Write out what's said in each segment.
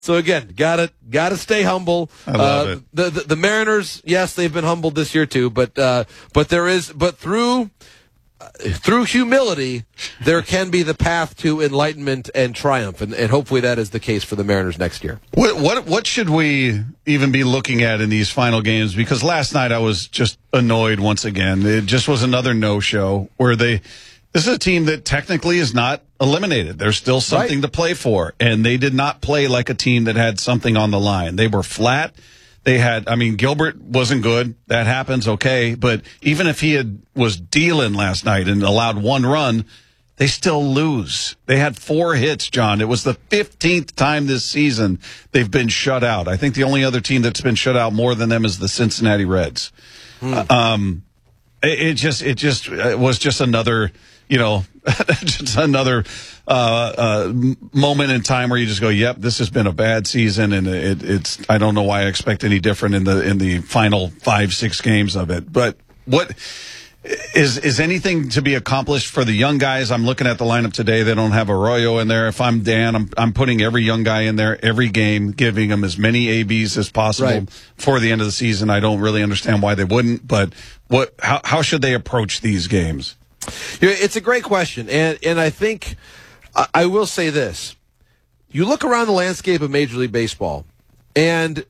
So again, gotta stay humble. I love it. The Mariners, yes, they've been humbled this year too, but through humility, there can be the path to enlightenment and triumph, and hopefully that is the case for the Mariners next year. What should we even be looking at in these final games? Because last night I was just annoyed once again. It just was another no-show where this is a team that technically is not eliminated. There's still something to play for, and they did not play like a team that had something on the line. They were flat. Gilbert wasn't good. That happens, okay. But even if he was dealing last night and allowed one run, they still lose. They had 4 hits, John. It was the 15th time this season they've been shut out. I think the only other team that's been shut out more than them is the Cincinnati Reds. It was just another, just another moment in time where you just go, yep, this has been a bad season, and it's I don't know why I expect any different in the final 5-6 games of it. But what is anything to be accomplished for the young guys? I'm looking at the lineup today. They don't have Arroyo in there. If I'm Dan, I'm putting every young guy in there every game, giving them as many ABs as possible for the end of the season. I don't really understand why they wouldn't, but how should they approach these games? It's a great question, and I think I will say this. You look around the landscape of Major League Baseball, and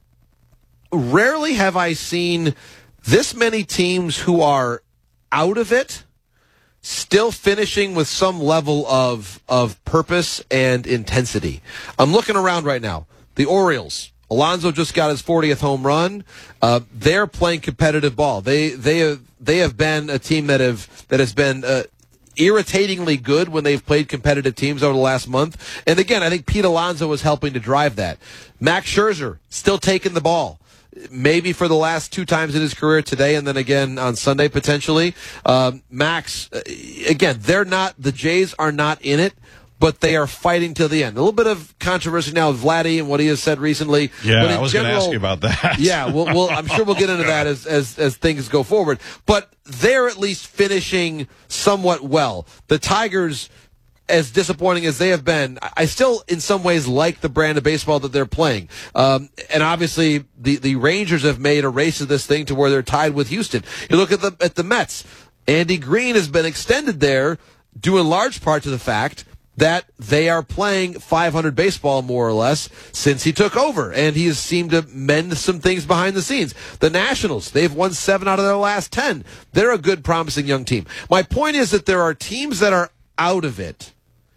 rarely have I seen this many teams who are out of it still finishing with some level of purpose and intensity. I'm looking around right now. The Orioles. Alonso just got his 40th home run. They're playing competitive ball. They have been a team that has been irritatingly good when they've played competitive teams over the last month. And again, I think Pete Alonso was helping to drive that. Max Scherzer still taking the ball. Maybe for the last 2 times in his career, today and then again on Sunday potentially. Max, again, the Jays are not in it, but they are fighting till the end. A little bit of controversy now with Vladdy and what he has said recently. Yeah, I was going to ask you about that. Yeah, I'm sure we'll get into that as things go forward. But they're at least finishing somewhat well. The Tigers, as disappointing as they have been, I still, in some ways, like the brand of baseball that they're playing. And obviously, the Rangers have made a race of this thing to where they're tied with Houston. You look at the Mets. Andy Green has been extended there, due in large part to the fact that they are playing 500 baseball, more or less, since he took over. And he has seemed to mend some things behind the scenes. The Nationals, they've won 7 out of their last 10. They're a good, promising young team. My point is that there are teams that are out of it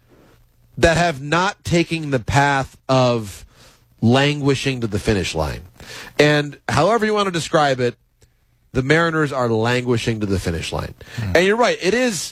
that have not taken the path of languishing to the finish line. And however you want to describe it, the Mariners are languishing to the finish line. And you're right,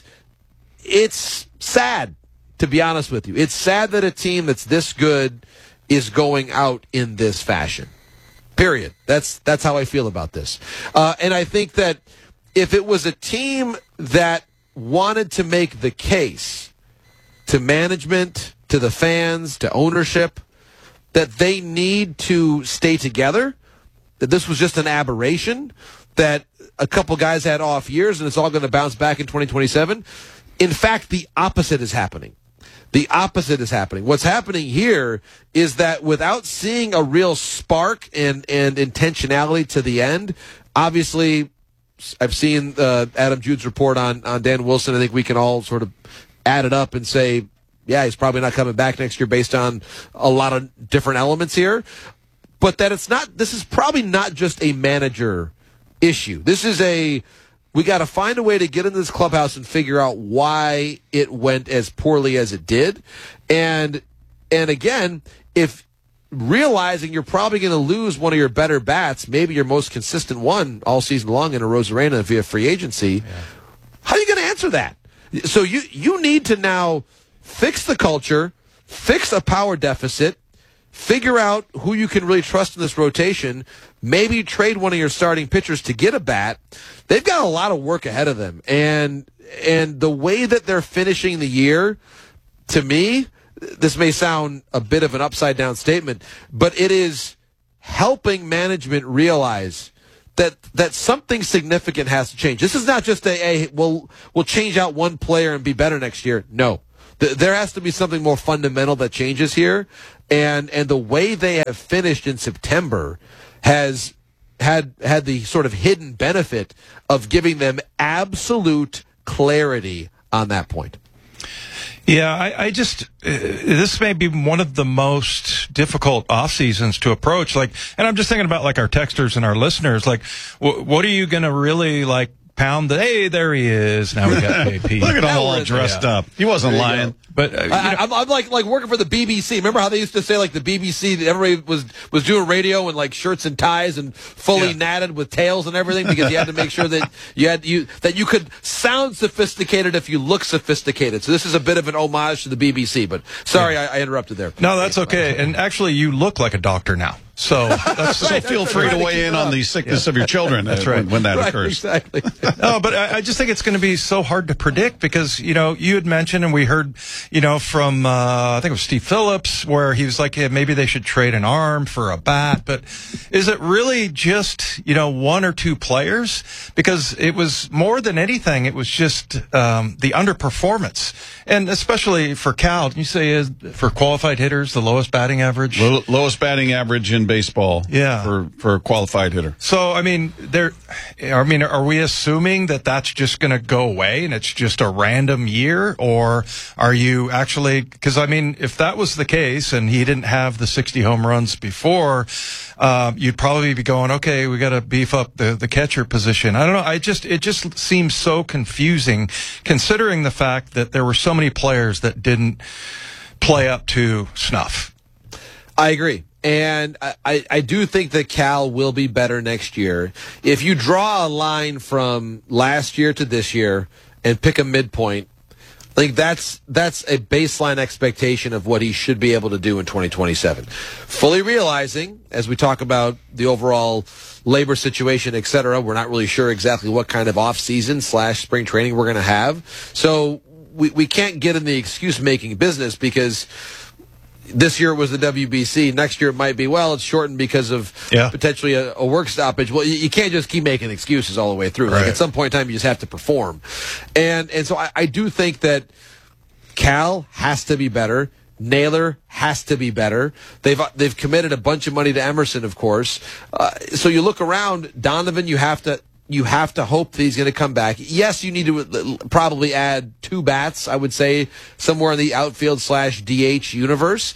it's sad, to be honest with you. It's sad that a team that's this good is going out in this fashion. Period. That's how I feel about this. And I think that if it was a team that wanted to make the case to management, to the fans, to ownership, that they need to stay together, that this was just an aberration, that a couple guys had off years and it's all going to bounce back in 2027. In fact, the opposite is happening. The opposite is happening. What's happening here is that without seeing a real spark and intentionality to the end, obviously, I've seen Adam Jude's report on Dan Wilson. I think we can all sort of add it up and say, yeah, he's probably not coming back next year based on a lot of different elements here. But that this is probably not just a manager issue. This is we got to find a way to get into this clubhouse and figure out why it went as poorly as it did. And again, if realizing you're probably going to lose one of your better bats, maybe your most consistent one all season long in a Rosarena via free agency, how are you going to answer that? So you need to now fix the culture, fix a power deficit, figure out who you can really trust in this rotation, maybe trade one of your starting pitchers to get a bat. They've got a lot of work ahead of them. And the way that they're finishing the year, to me, this may sound a bit of an upside-down statement, but it is helping management realize that something significant has to change. This is not just we'll change out one player and be better next year. No. There has to be something more fundamental that changes here, and the way they have finished in September has had the sort of hidden benefit of giving them absolute clarity on that point. Yeah, I just, this may be one of the most difficult off seasons to approach. Like, and I'm just thinking about like our texters and our listeners. Like, what are you going to really like pound the, hey, there he is. Now we got JP. Look at him all dressed up. He wasn't lying. But I'm like working for the BBC. Remember how they used to say like the BBC, that everybody was doing radio in like shirts and ties and fully natted with tails and everything, because you had to make sure that you could sound sophisticated if you look sophisticated. So this is a bit of an homage to the BBC. But sorry, I interrupted there. No, that's okay. And actually, you look like a doctor now. So, so feel free to weigh in on the sickness of your children. That's right. When that occurs. Exactly. No, but I just think it's going to be so hard to predict because, you had mentioned, and we heard, from, I think it was Steve Phillips, where he was like, yeah, maybe they should trade an arm for a bat. But is it really just, one or two players? Because it was more than anything, it was just the underperformance. And especially for Cal, you say for qualified hitters, the lowest batting average? Lowest batting average in baseball, for a qualified hitter. So, are we assuming that that's just going to go away and it's just a random year, or are you actually? Because if that was the case and he didn't have the 60 home runs before, you'd probably be going, okay, we got to beef up the catcher position. I don't know. It just seems so confusing, considering the fact that there were so many players that didn't play up to snuff. I agree. And I do think that Cal will be better next year. If you draw a line from last year to this year and pick a midpoint, I think that's a baseline expectation of what he should be able to do in 2027. Fully realizing, as we talk about the overall labor situation, et cetera, we're not really sure exactly what kind of off-season / spring training we're going to have. So we can't get in the excuse-making business because this year it was the WBC. Next year it might be, it's shortened because of potentially a work stoppage. Well, you can't just keep making excuses all the way through. Right. Like at some point in time, you just have to perform. And so I do think that Cal has to be better. Naylor has to be better. They've committed a bunch of money to Emerson, of course. So you look around, Donovan, you have to hope that he's going to come back. Yes, you need to probably add 2 bats, I would say, somewhere in the outfield / DH universe.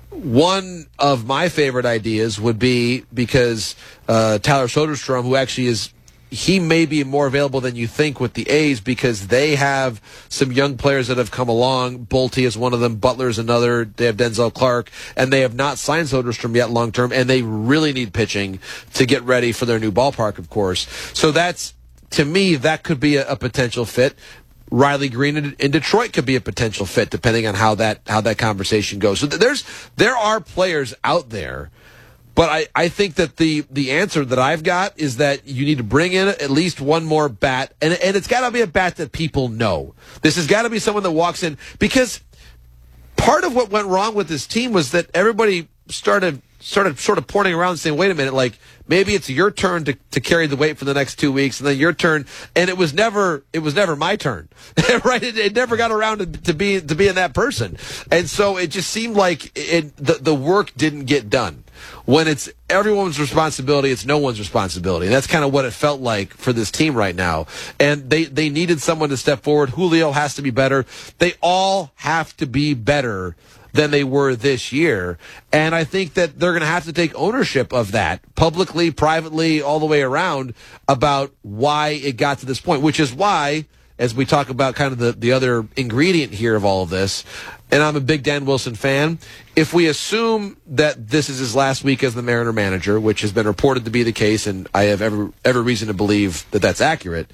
One of my favorite ideas would be because Tyler Soderstrom, who actually he may be more available than you think with the A's because they have some young players that have come along. Bolte is one of them. Butler is another. They have Denzel Clark, and they have not signed Soderstrom yet long term, and they really need pitching to get ready for their new ballpark, of course. So to me, that could be a potential fit. Riley Green in Detroit could be a potential fit, depending on how that conversation goes. So there are players out there. But I think that the answer that I've got is that you need to bring in at least one more bat, and it's got to be a bat that people know. This has got to be someone that walks in, because part of what went wrong with this team was that everybody started sort of pointing around and saying, wait a minute, like maybe it's your turn to carry the weight for the next 2 weeks, and then your turn, and it was never my turn, right? It never got around to being that person, and so it just seemed like the work didn't get done. When it's everyone's responsibility, it's no one's responsibility. And that's kind of what it felt like for this team right now. And they needed someone to step forward. Julio has to be better. They all have to be better than they were this year. And I think that they're going to have to take ownership of that, publicly, privately, all the way around, about why it got to this point, which is why, as we talk about kind of the other ingredient here of all of this, and I'm a big Dan Wilson fan, if we assume that this is his last week as the Mariner manager, which has been reported to be the case, and I have every reason to believe that that's accurate,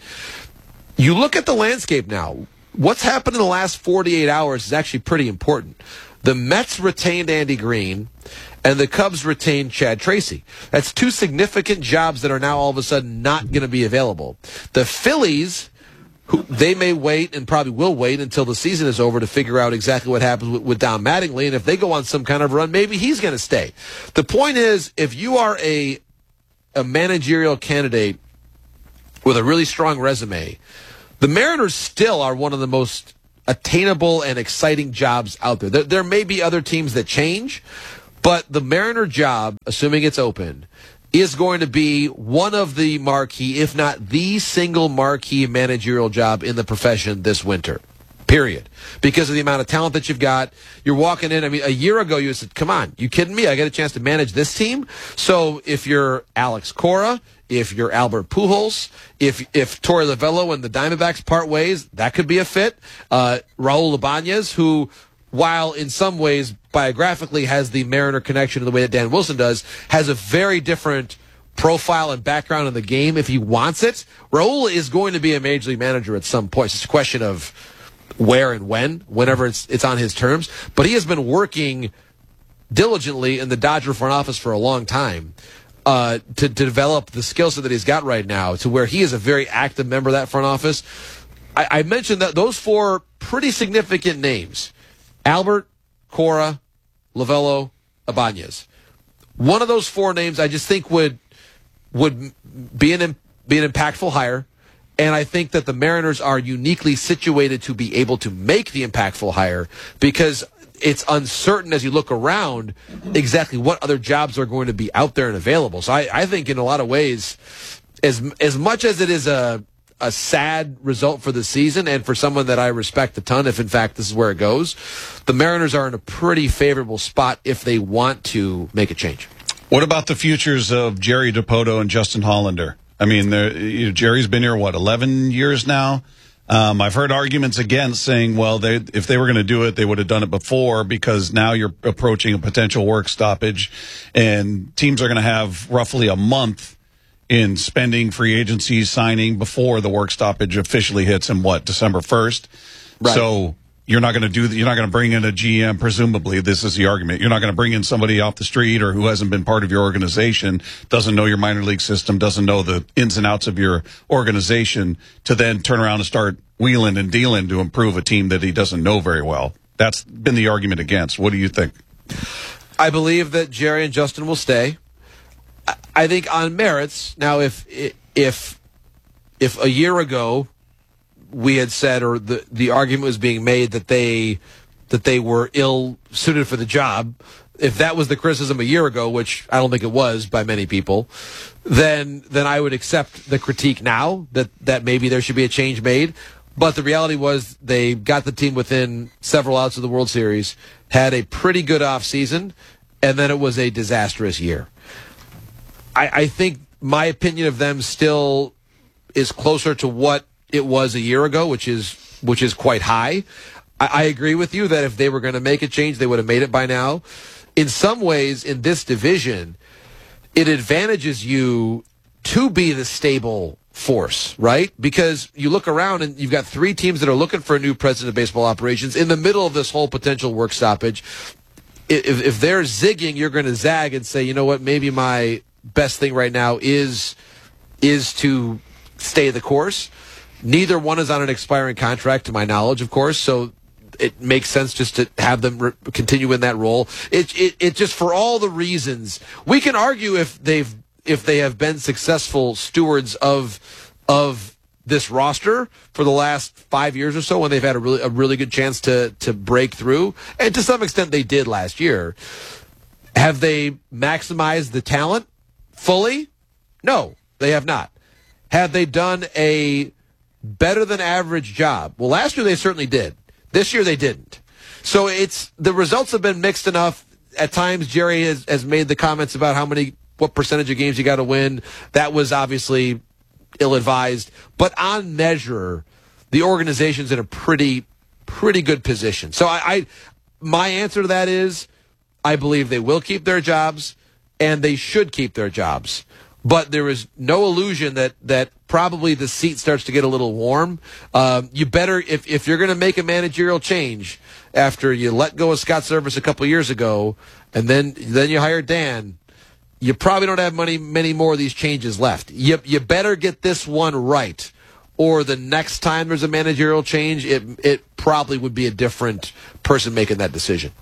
you look at the landscape now. What's happened in the last 48 hours is actually pretty important. The Mets retained Andy Green, and the Cubs retained Chad Tracy. That's 2 significant jobs that are now all of a sudden not going to be available. The Phillies, they may wait and probably will wait until the season is over to figure out exactly what happens with Don Mattingly, and if they go on some kind of run, maybe he's going to stay. The point is, if you are a managerial candidate with a really strong resume, the Mariners still are one of the most attainable and exciting jobs out there. There may be other teams that change, but the Mariner job, assuming it's open, is going to be one of the marquee, if not the single marquee managerial job in the profession this winter. Period. Because of the amount of talent that you've got. You're walking in. I mean, a year ago you said, come on, you kidding me? I got a chance to manage this team? So if you're Alex Cora, if you're Albert Pujols, if Torey Lovullo and the Diamondbacks part ways, that could be a fit. Raul Ibanez, who, while in some ways biographically has the Mariner connection in the way that Dan Wilson does, has a very different profile and background in the game if he wants it. Raul is going to be a major league manager at some point. It's just a question of where and whenever it's on his terms. But he has been working diligently in the Dodger front office for a long time to develop the skill set that he's got right now to where he is a very active member of that front office. I mentioned that those four pretty significant names, Albert, Cora, Lovullo, Ibanez. One of those four names I just think would be an impactful hire. And I think that the Mariners are uniquely situated to be able to make the impactful hire because it's uncertain as you look around exactly what other jobs are going to be out there and available. So I think in a lot of ways, as much as it is a sad result for the season and for someone that I respect a ton, if in fact this is where it goes, the Mariners are in a pretty favorable spot if they want to make a change. What about the futures of Jerry Dipoto and Justin Hollander? I mean, Jerry's been here, 11 years now? I've heard arguments against saying, well, if they were going to do it, they would have done it before because now you're approaching a potential work stoppage and teams are going to have roughly a month in spending, free agency, signing before the work stoppage officially hits in December 1st. Right. So you're not going to bring in a GM, presumably. This is the argument. You're not going to bring in somebody off the street or who hasn't been part of your organization, doesn't know your minor league system, doesn't know the ins and outs of your organization to then turn around and start wheeling and dealing to improve a team that he doesn't know very well. That's been the argument against. What do you think? I believe that Jerry and Justin will stay. I think on merits. Now, if a year ago we had said, or the argument was being made that they were ill suited for the job, if that was the criticism a year ago, which I don't think it was by many people, then I would accept the critique now that maybe there should be a change made. But the reality was they got the team within several outs of the World Series, had a pretty good offseason, and then it was a disastrous year. I think my opinion of them still is closer to what it was a year ago, which is quite high. I agree with you that if they were going to make a change, they would have made it by now. In some ways, in this division, it advantages you to be the stable force, right? Because you look around and you've got three teams that are looking for a new president of baseball operations in the middle of this whole potential work stoppage. If they're zigging, you're going to zag and say, you know what, maybe my best thing right now is to stay the course. Neither one is on an expiring contract, to my knowledge, of course, so it makes sense just to have them continue in that role. It just, for all the reasons, we can argue if they have been successful stewards of this roster for the last 5 years or so when they've had a really good chance to break through, and to some extent they did last year. Have they maximized the talent fully? No, they have not. Have they done a better than average job? Well, last year they certainly did. This year they didn't. So the results have been mixed enough. At times Jerry has made the comments about what percentage of games you got to win. That was obviously ill-advised. But on measure, the organization's in a pretty good position. So my answer to that is I believe they will keep their jobs, and they should keep their jobs. But there is no illusion that probably the seat starts to get a little warm. You better, if you're going to make a managerial change after you let go of Scott Service a couple years ago, and then you hire Dan, you probably don't have many more of these changes left. You better get this one right, or the next time there's a managerial change, it probably would be a different person making that decision.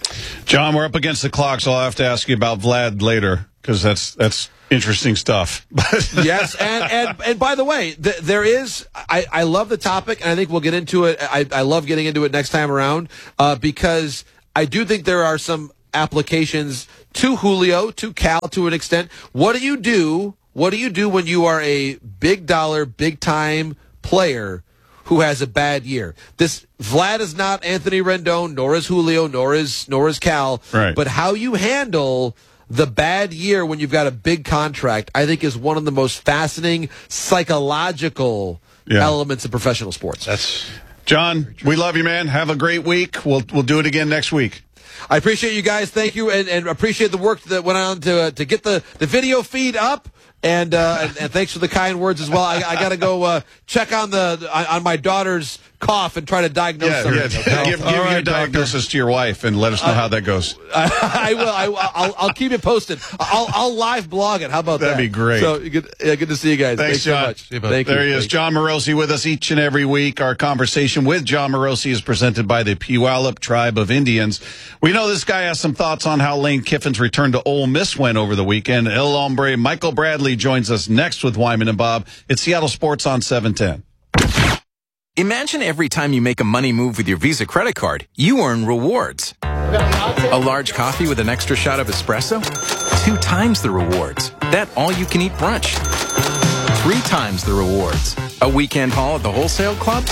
John, we're up against the clock, so I'll have to ask you about Vlad later, because that's interesting stuff. Yes, and by the way, there is. I love the topic, and I think we'll get into it. I love getting into it next time around because I do think there are some applications to Julio, to Cal, to an extent. What do you do? What do you do when you are a big dollar, big time player who has a bad year? This Vlad is not Anthony Rendon, nor is Julio, nor is Cal. Right. But how you handle the bad year when you've got a big contract, I think, is one of the most fascinating psychological elements of professional sports. John, we love you, man. Have a great week. We'll do it again next week. I appreciate you guys. Thank you, and appreciate the work that went on to get the video feed up. And thanks for the kind words as well. I got to go check on my daughter's cough and try to diagnose something. Give your diagnosis to your wife and let us know how that goes. I will. I'll keep it posted. I'll live blog it. How about that? That'd be great. So good to see you guys. Thanks John. So much. Thank you. There he is, John Morosi, with us each and every week. Our conversation with John Morosi is presented by the Puyallup Tribe of Indians. We know this guy has some thoughts on how Lane Kiffin's return to Ole Miss went over the weekend. El Hombre Michael Bradley joins us next with Wyman and Bob. It's Seattle Sports on 710. Imagine every time you make a money move with your Visa credit card, you earn rewards. A large coffee with an extra shot of espresso? 2 times the rewards. That all-you-can-eat brunch? 3 times the rewards. A weekend haul at the wholesale club?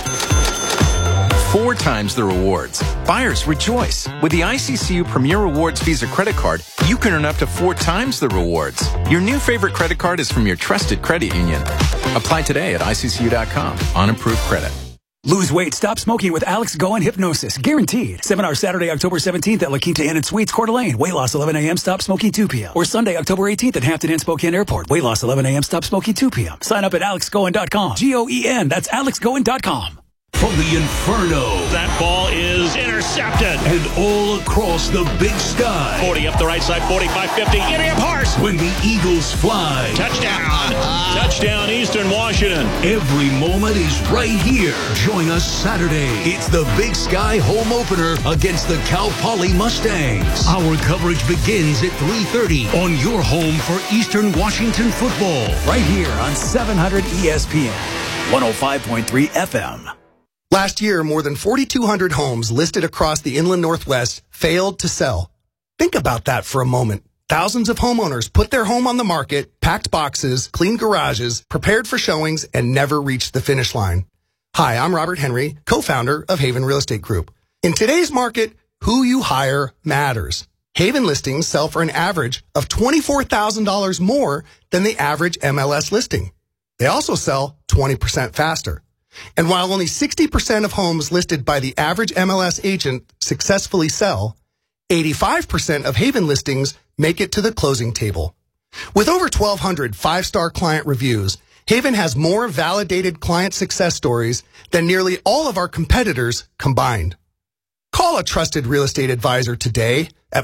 4 times the rewards. Buyers, rejoice. With the ICCU Premier Rewards Visa credit card, you can earn up to 4 times the rewards. Your new favorite credit card is from your trusted credit union. Apply today at ICCU.com on approved credit. Lose weight, stop smoking with Alex Goen Hypnosis. Guaranteed. Seminar Saturday, October 17th at La Quinta Inn and Suites, Coeur d'Alene. Weight loss 11 a.m., stop smoking 2 p.m. Or Sunday, October 18th at Hampton Inn Spokane Airport. Weight loss 11 a.m., stop smoking 2 p.m. Sign up at alexgoen.com. Goen, that's alexgoen.com. From the Inferno. That ball is intercepted. And all across the big sky. 40 up the right side, 45, 50. Idiom Horse. When the Eagles fly. Touchdown. Touchdown, Eastern Washington. Every moment is right here. Join us Saturday. It's the Big Sky home opener against the Cal Poly Mustangs. Our coverage begins at 3:30 on your home for Eastern Washington football. Right here on 700 ESPN, 105.3 FM. Last year, more than 4,200 homes listed across the Inland Northwest failed to sell. Think about that for a moment. Thousands of homeowners put their home on the market, packed boxes, cleaned garages, prepared for showings, and never reached the finish line. Hi, I'm Robert Henry, co-founder of Haven Real Estate Group. In today's market, who you hire matters. Haven listings sell for an average of $24,000 more than the average MLS listing. They also sell 20% faster. And while only 60% of homes listed by the average MLS agent successfully sell, 85% of Haven listings make it to the closing table. With over 1,200 5-star client reviews, Haven has more validated client success stories than nearly all of our competitors combined. Call a trusted real estate advisor today at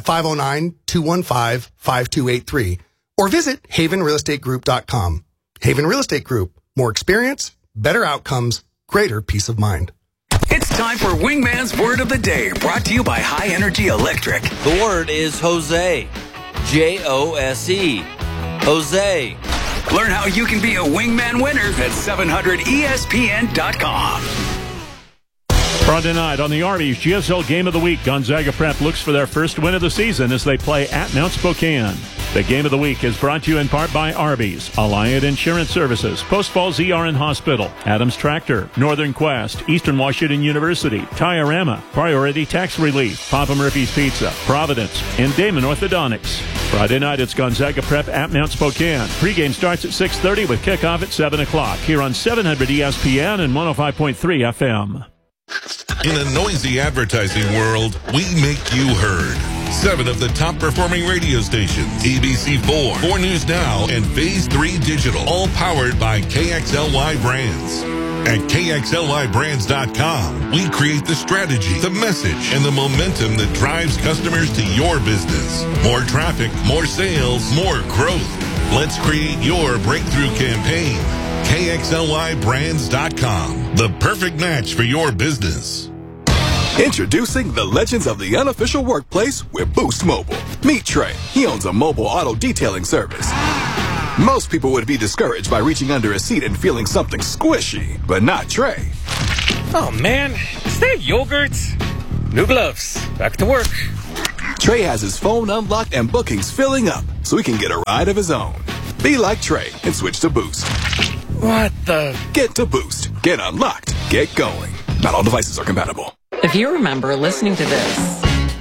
509-215-5283 or visit havenrealestategroup.com. Haven Real Estate Group. More experience, better outcomes, greater peace of mind. It's time for Wingman's Word of the Day, brought to you by High Energy Electric. The word is Jose. Jose. Jose. Learn how you can be a Wingman winner at 700ESPN.com. Friday night on the Arby's GSL Game of the Week, Gonzaga Prep looks for their first win of the season as they play at Mount Spokane. The Game of the Week is brought to you in part by Arby's, Alliant Insurance Services, Post Falls ER and Hospital, Adams Tractor, Northern Quest, Eastern Washington University, Tiorama, Priority Tax Relief, Papa Murphy's Pizza, Providence, and Damon Orthodontics. Friday night, it's Gonzaga Prep at Mount Spokane. Pregame starts at 6:30 with kickoff at 7 o'clock here on 700 ESPN and 105.3 FM. In a noisy advertising world, we make you heard. 7 of the top performing radio stations, ABC4, 4 News Now, and Phase 3 Digital, all powered by KXLY Brands. At KXLYBrands.com, we create the strategy, the message, and the momentum that drives customers to your business. More traffic, more sales, more growth. Let's create your breakthrough campaign. KXLYBrands.com, the perfect match for your business. Introducing the legends of the unofficial workplace with Boost Mobile. Meet Trey. He owns a mobile auto detailing service. Most people would be discouraged by reaching under a seat and feeling something squishy, but not Trey. Oh man, is that yogurt? New gloves. Back to work. Trey has his phone unlocked and bookings filling up, so he can get a ride of his own. Be like Trey and switch to Boost. What the? Get to Boost. Get unlocked. Get going. Not all devices are compatible. If you remember listening to this,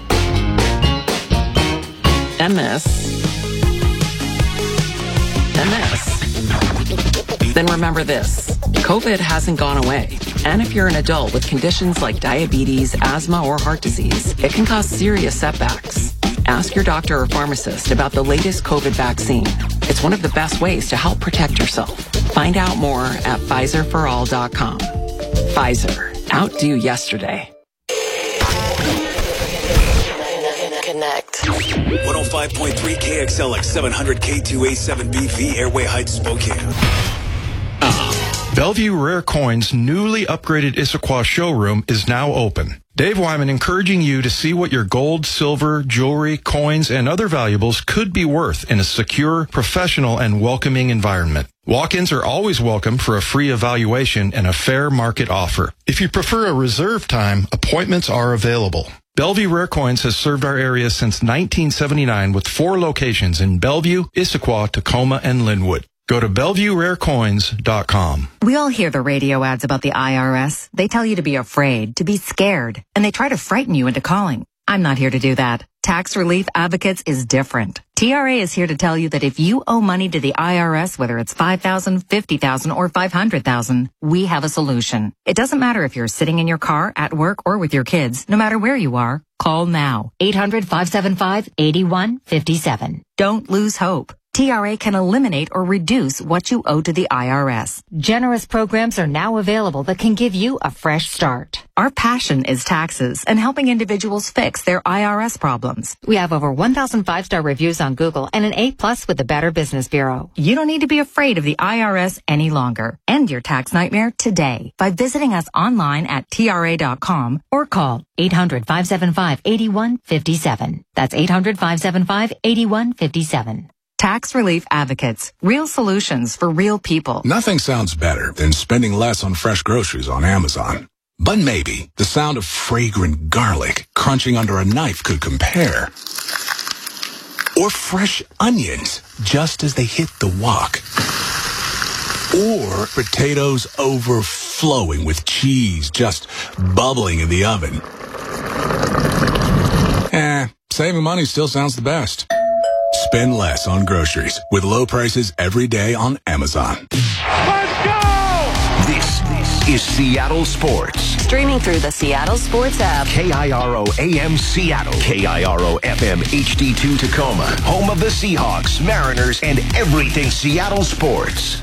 and this, and this, then remember this. COVID hasn't gone away. And if you're an adult with conditions like diabetes, asthma, or heart disease, it can cause serious setbacks. Ask your doctor or pharmacist about the latest COVID vaccine. It's one of the best ways to help protect yourself. Find out more at PfizerForAll.com. Pfizer. Outdo yesterday. Connect. 105.3 KXLX 700 K2A7BV Airway Heights, Spokane. Bellevue Rare Coins' newly upgraded Issaquah showroom is now open. Dave Wyman encouraging you to see what your gold, silver, jewelry, coins, and other valuables could be worth in a secure, professional, and welcoming environment. Walk-ins are always welcome for a free evaluation and a fair market offer. If you prefer a reserve time, appointments are available. Bellevue Rare Coins has served our area since 1979 with 4 locations in Bellevue, Issaquah, Tacoma, and Linwood. Go to BellevueRareCoins.com. We all hear the radio ads about the IRS. They tell you to be afraid, to be scared, and they try to frighten you into calling. I'm not here to do that. Tax Relief Advocates is different. TRA is here to tell you that if you owe money to the IRS, whether it's $5,000, $50,000, or $500,000, we have a solution. It doesn't matter if you're sitting in your car, at work, or with your kids. No matter where you are, call now. 800-575-8157. Don't lose hope. TRA can eliminate or reduce what you owe to the IRS. Generous programs are now available that can give you a fresh start. Our passion is taxes and helping individuals fix their IRS problems. We have over 1,000 5-star reviews on Google and an A+ with the Better Business Bureau. You don't need to be afraid of the IRS any longer. End your tax nightmare today by visiting us online at TRA.com or call 800-575-8157. That's 800-575-8157. Tax Relief Advocates. Real solutions for real people. Nothing sounds better than spending less on fresh groceries on Amazon. But maybe the sound of fragrant garlic crunching under a knife could compare. Or fresh onions just as they hit the wok. Or potatoes overflowing with cheese just bubbling in the oven. Saving money still sounds the best. Spend less on groceries with low prices every day on Amazon. Let's go! This is Seattle Sports. Streaming through the Seattle Sports app. KIRO AM Seattle. KIRO FM HD2 Tacoma. Home of the Seahawks, Mariners, and everything Seattle sports.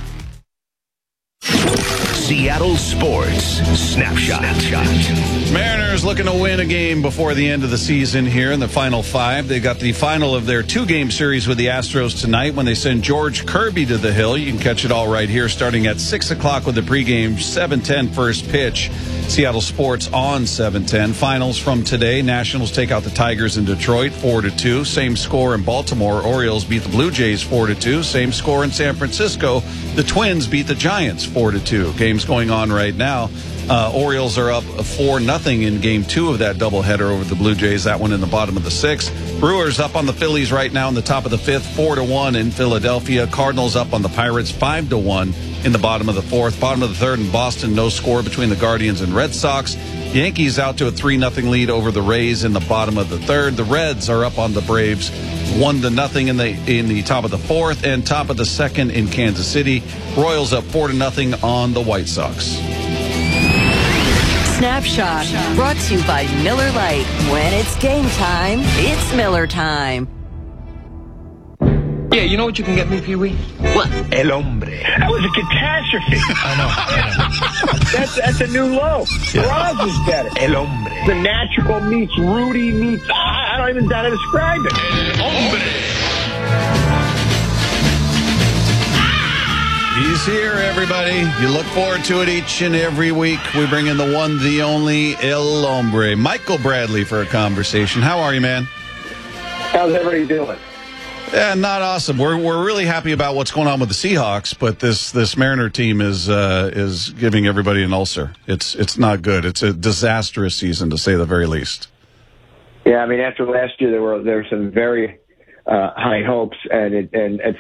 Seattle Sports Snapshot. Mariners looking to win a game before the end of the season here in the Final 5. They got the final of their 2-game series with the Astros tonight when they send George Kirby to the hill. You can catch it all right here starting at 6 o'clock with the pregame 7:10 first pitch. Seattle Sports on 7:10. Finals from today. Nationals take out the Tigers in Detroit 4-2. Same score in Baltimore. Orioles beat the Blue Jays 4-2. Same score in San Francisco. The Twins beat the Giants 4-2. Games going on right now. Orioles are up 4-0 in Game 2 of that doubleheader over the Blue Jays. That one in the bottom of the 6th. Brewers up on the Phillies right now in the top of the 5th, 4-1 in Philadelphia. Cardinals up on the Pirates 5-1 in the bottom of the 4th. Bottom of the 3rd in Boston, no score between the Guardians and Red Sox. Yankees out to a 3-0 lead over the Rays in the bottom of the 3rd. The Reds are up on the Braves 1-0 in the top of the 4th and top of the 2nd in Kansas City. Royals up 4-0 on the White Sox. Snapshot, brought to you by Miller Lite. When it's game time, it's Miller time. Yeah, you know what you can get me, Pee-wee? What? El Hombre. That was a catastrophe. I know. That's a new low. Yeah. Roz is better. El Hombre. The natural meets Rudy meets... I don't even know how to describe it. El Hombre. He's here, everybody. You look forward to it each and every week. We bring in the one, the only, El Hombre, Michael Bradley, for a conversation. How are you, man? How's everybody doing? Yeah, not awesome. We're really happy about what's going on with the Seahawks, but this Mariner team is giving everybody an ulcer. It's not good. It's a disastrous season, to say the very least. Yeah, I mean, after last year, there were some very high hopes, and